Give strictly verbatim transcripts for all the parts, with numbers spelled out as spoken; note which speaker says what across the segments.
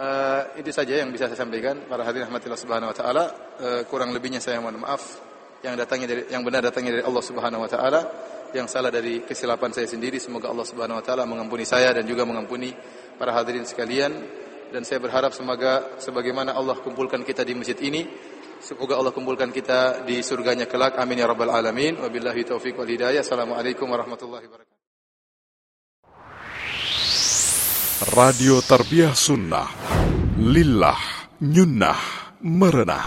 Speaker 1: Uh, itu saja yang bisa saya sampaikan. Para hadirin rahmatillah subhanahu wa ta'ala. Uh, kurang lebihnya saya mohon maaf. Yang datangnya dari, yang benar datangnya dari Allah subhanahu wa ta'ala. Yang salah dari kesilapan saya sendiri. Semoga Allah subhanahu wa ta'ala mengampuni saya dan juga mengampuni para hadirin sekalian. Dan saya berharap semoga sebagaimana Allah kumpulkan kita di masjid ini, semoga Allah kumpulkan kita di surganya kelak. Amin ya rabbal alamin. Wabillahi taufiq wal hidayah. Assalamualaikum warahmatullahi wabarakatuh.
Speaker 2: Radio Tarbiyah Sunnah Lillah Nyunnah Merenah.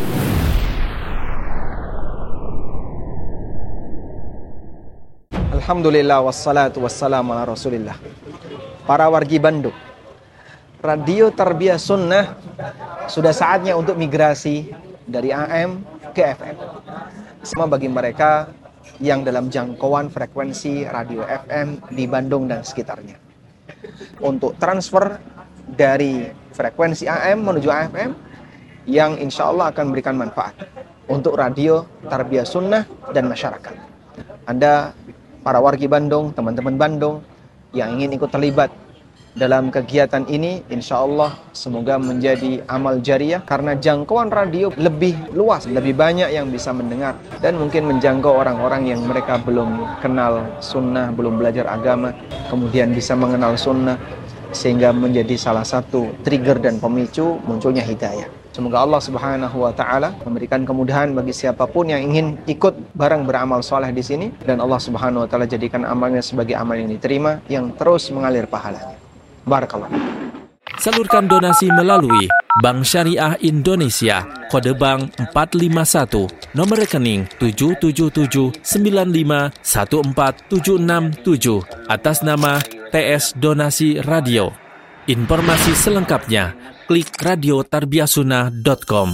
Speaker 3: Alhamdulillah wassalatu wassalamu ala rasulillah. Para wargi Bandung, Radio Tarbiyah Sunnah sudah saatnya untuk migrasi dari A M ke F M. Semua bagi mereka yang dalam jangkauan frekuensi radio F M di Bandung dan sekitarnya. Untuk transfer dari frekuensi A M menuju A F M yang insya Allah akan memberikan manfaat untuk Radio Tarbiyah Sunnah dan masyarakat. Anda, para wargi Bandung, teman-teman Bandung yang ingin ikut terlibat dalam kegiatan ini, insya Allah semoga menjadi amal jariah karena jangkauan radio lebih luas, lebih banyak yang bisa mendengar dan mungkin menjangkau orang-orang yang mereka belum kenal sunnah, belum belajar agama, kemudian bisa mengenal sunnah sehingga menjadi salah satu trigger dan pemicu munculnya hidayah. Semoga Allah Subhanahu wa taala memberikan kemudahan bagi siapapun yang ingin ikut bareng beramal soleh di sini dan Allah Subhanahu wa taala jadikan amalnya sebagai amal yang diterima yang terus mengalir pahalanya. Barakallah.
Speaker 4: Salurkan donasi melalui Bank Syariah Indonesia, kode bank empat lima satu, nomor rekening tujuh tujuh tujuh sembilan lima satu empat tujuh enam tujuh atas nama T S Donasi Radio. Informasi selengkapnya klik radio tarbiyah sunnah dot com.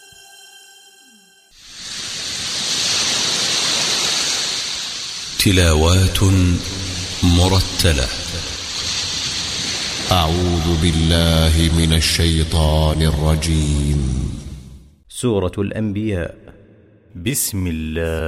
Speaker 5: Tilawatun murattalah. أعوذ بالله من الشيطان الرجيم.
Speaker 6: سورة الأنبياء. بسم الله